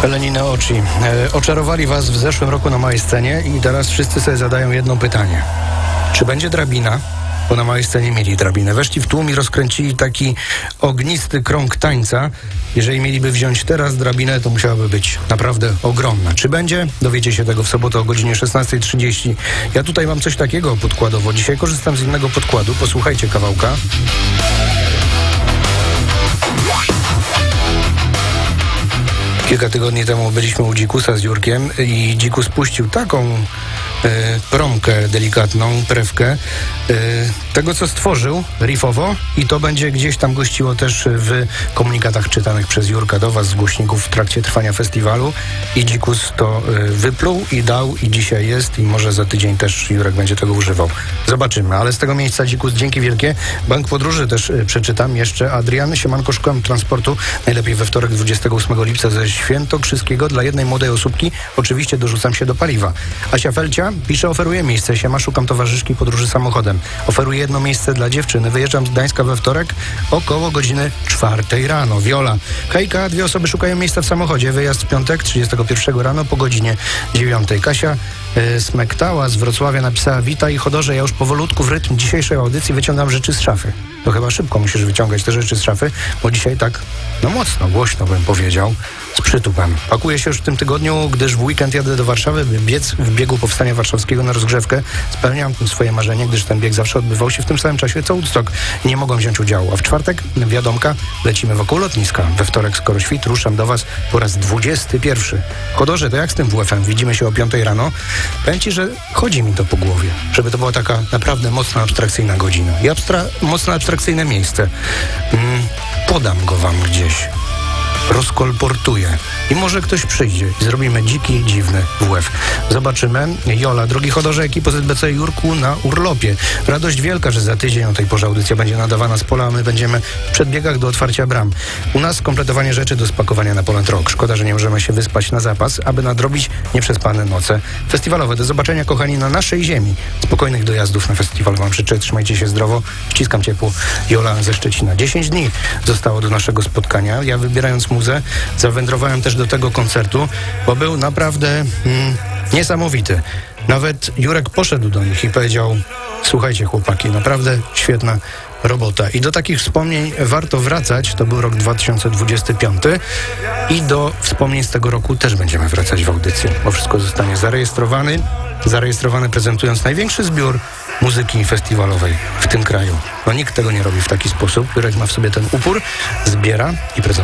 Lenina Oczy. Oczarowali was w zeszłym roku na małej scenie i teraz wszyscy sobie zadają jedno pytanie. Czy będzie drabina? Bo na małej scenie mieli drabinę. Weszli w tłum i rozkręcili taki ognisty krąg tańca. Jeżeli mieliby wziąć teraz drabinę, to musiałaby być naprawdę ogromna. Czy będzie? Dowiecie się tego w sobotę o godzinie 16:30. Ja tutaj mam coś takiego podkładowo. Dzisiaj korzystam z innego podkładu. Posłuchajcie kawałka. Kilka tygodni temu byliśmy u Dzikusa z Jurkiem i Dzikus puścił taką promkę delikatną, prewkę tego, co stworzył riffowo i to będzie gdzieś tam gościło też w komunikatach czytanych przez Jurka do was z głośników w trakcie trwania festiwalu i Dzikus to wypluł i dał i dzisiaj jest i może za tydzień też Jurek będzie tego używał. Zobaczymy, ale z tego miejsca Dzikus, dzięki wielkie. Bank Podróży też przeczytam jeszcze. Adrian, siemanko, szukam transportu najlepiej we wtorek 28 lipca ze Świętokrzyskiego dla jednej młodej osóbki. Oczywiście dorzucam się do paliwa. Asia Felcia pisze, oferuje miejsce. Siema, szukam towarzyszki podróży samochodem. Oferuję jedno miejsce dla dziewczyny. Wyjeżdżam z Gdańska we wtorek około godziny 4 rano. Wiola. Hejka, 2 osoby szukają miejsca w samochodzie. Wyjazd w piątek 31 rano po godzinie 9. Kasia Smektała z Wrocławia napisała: witaj Chodorze, ja już powolutku w rytm dzisiejszej audycji wyciągam rzeczy z szafy. To chyba szybko musisz wyciągać te rzeczy z szafy, bo dzisiaj tak, mocno, głośno bym powiedział, z przytupem. Pakuję się już w tym tygodniu, gdyż w weekend jadę do Warszawy, by biec w biegu Powstania Warszawskiego na rozgrzewkę. Spełniam tym swoje marzenie, gdyż ten bieg zawsze odbywał się w tym samym czasie co Woodstock. Nie mogłem wziąć udziału. A w czwartek, wiadomka, lecimy wokół lotniska. We wtorek, skoro świt, ruszam do was po raz 21. Chodorze, to jak z tym WF-em? Widzimy się o 5 rano. Powiem ci, że chodzi mi to po głowie, żeby to była taka naprawdę mocna, abstrakcyjna godzina. I mocno abstrakcyjne miejsce. Podam go wam gdzieś. Rozkolportuję. I może ktoś przyjdzie i zrobimy dziki, dziwny WF. Zobaczymy. Jola, drogi Chodorze, ekipy ZBC Jurku na urlopie. Radość wielka, że za tydzień o tej porze audycja będzie nadawana z pola, a my będziemy w przedbiegach do otwarcia bram. U nas kompletowanie rzeczy do spakowania na Poland Rock. Szkoda, że nie możemy się wyspać na zapas, aby nadrobić nieprzespane noce festiwalowe. Do zobaczenia, kochani, na naszej ziemi. Spokojnych dojazdów na festiwal wam życzę. Trzymajcie się zdrowo. Ściskam ciepło. Jola ze Szczecina. 10 dni zostało do naszego spotkania. Ja, wybierając muzę, zawędrowałem też do tego koncertu, bo był naprawdę niesamowity. Nawet Jurek poszedł do nich i powiedział: słuchajcie chłopaki, naprawdę świetna robota. I do takich wspomnień warto wracać. To był rok 2025 i do wspomnień z tego roku też będziemy wracać w audycji, bo wszystko zostanie zarejestrowane prezentując największy zbiór muzyki festiwalowej w tym kraju. Nikt tego nie robi w taki sposób. Jurek ma w sobie ten upór, zbiera i prezentuje.